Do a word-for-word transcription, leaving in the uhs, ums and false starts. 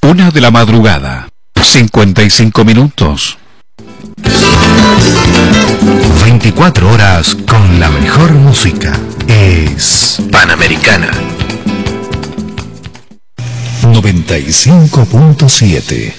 Una de la madrugada, cincuenta y cinco minutos. veinticuatro horas con la mejor música. Es Panamericana. noventa y cinco punto siete.